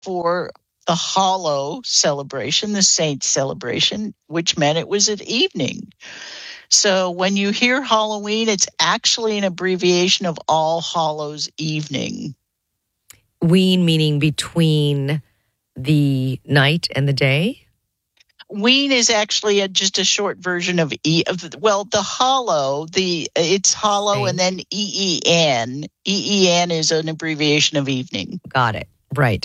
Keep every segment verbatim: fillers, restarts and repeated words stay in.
for the Hallow celebration, the saint celebration, which meant it was at evening. So when you hear Halloween, it's actually an abbreviation of All Hallows Evening. Ween meaning between the night and the day? Ween is actually a, just a short version of E. Of, well, the Hallow, the it's Hallow and then E E N. E E N is an abbreviation of evening. Got it. Right.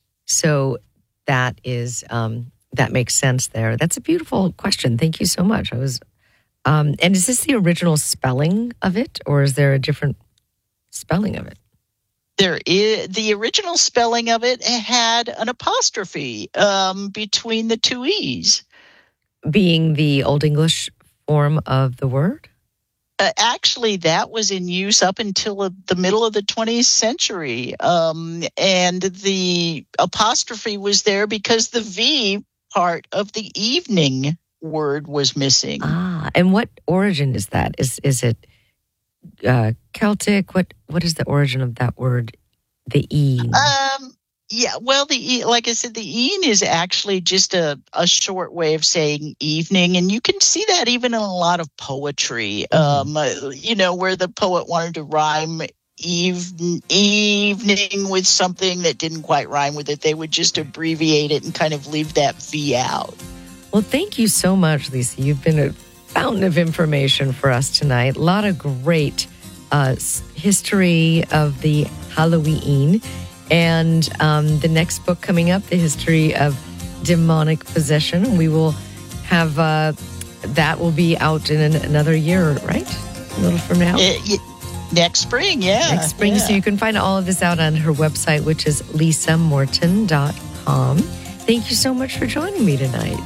So that is um, that makes sense there. That's a beautiful question. Thank you so much. I was. Um, and is this the original spelling of it, or is there a different spelling of it? There is the original spelling of it had an apostrophe um, between the two E's. Being the Old English form of the word? Uh, actually, that was in use up until the middle of the twentieth century. Um, and the apostrophe was there because the V part of the evening word was missing. Ah, and what origin is that? Is is it uh, Celtic? What what is the origin of that word? The E. Um, yeah, well, the E, like I said, the "een" is actually just a, a short way of saying evening, and you can see that even in a lot of poetry. Mm-hmm. Um, you know, where the poet wanted to rhyme Even, evening with something that didn't quite rhyme with it, they would just abbreviate it and kind of leave that V out. Well, thank you so much, Lisa. You've been a fountain of information for us tonight. A lot of great uh, history of the Halloween. And um, the next book coming up, The History of Demonic Possession. We will have, uh, that will be out in an, another year, right? A little from now? Uh, yeah. Next spring, yeah. Next spring. Yeah. So you can find all of this out on her website, which is lisa morton dot com. Thank you so much for joining me tonight.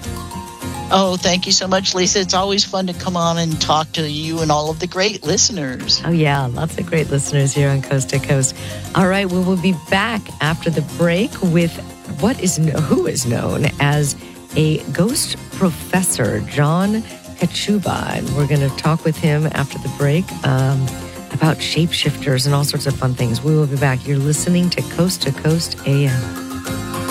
Oh, thank you so much, Lisa. It's always fun to come on and talk to you and all of the great listeners. Oh, yeah. Lots of great listeners here on Coast to Coast. All right. We will be back after the break with what is who is known as a ghost professor, John Kachuba. And we're going to talk with him after the break um, about shapeshifters and all sorts of fun things. We will be back. You're listening to Coast to Coast A M.